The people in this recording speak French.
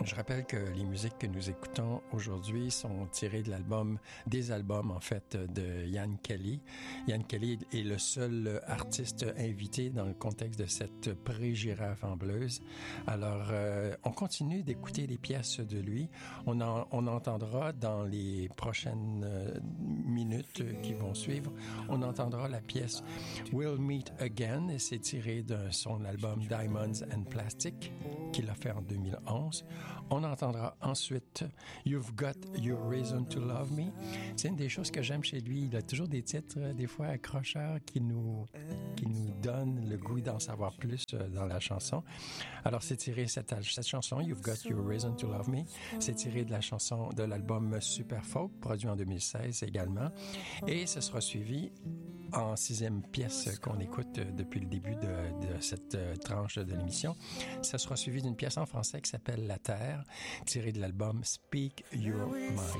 Je rappelle que les musiques que nous écoutons aujourd'hui sont tirées des albums en fait de Ian Kelly. Ian Kelly est le seul artiste invité dans le contexte de cette pré-girafe en blues. Alors, on continue d'écouter des pièces de lui. On entendra dans les prochaines minutes qui vont suivre, on entendra la pièce We'll Meet Again, et c'est tiré de son album Diamonds and Plastic qu'il a fait en 2011. On entendra ensuite You've Got Your Reason to Love Me. C'est une des choses que j'aime chez lui. Il a toujours des titres, des fois accrocheurs, qui nous donnent le goût d'en savoir plus dans la chanson. Alors, c'est tiré cette chanson, You've Got Your Reason to Love Me. C'est tiré de la chanson de l'album Super Folk, produit en 2016 également. Et ce sera suivi en 6e pièce qu'on écoute depuis le début de cette tranche de l'émission. Ça sera suivi d'une pièce en français qui s'appelle La Terre, tirée de l'album Speak Your Mind.